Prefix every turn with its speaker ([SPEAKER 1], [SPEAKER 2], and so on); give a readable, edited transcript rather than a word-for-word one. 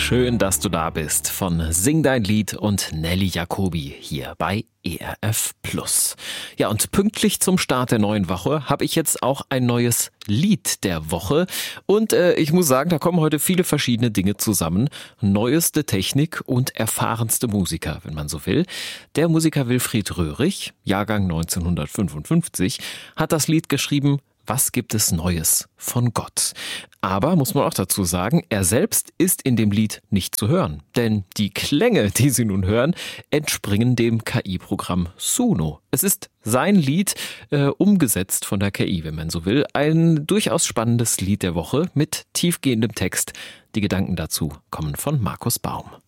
[SPEAKER 1] Schön, dass du da bist. Von Sing dein Lied und Nelly Jacobi hier bei ERF Plus. Ja, und pünktlich zum Start der neuen Woche habe ich jetzt auch ein neues Lied der Woche. Und ich muss sagen, da kommen heute viele verschiedene Dinge zusammen. Neueste Technik und erfahrenste Musiker, wenn man so will. Der Musiker Wilfried Röhrig, Jahrgang 1955, hat das Lied geschrieben: Was gibt es Neues von Gott? Aber, muss man auch dazu sagen, er selbst ist in dem Lied nicht zu hören. Denn die Klänge, die Sie nun hören, entspringen dem KI-Programm Suno. Es ist sein Lied, umgesetzt von der KI, wenn man so will. Ein durchaus spannendes Lied der Woche mit tiefgehendem Text. Die Gedanken dazu kommen von Markus Baum.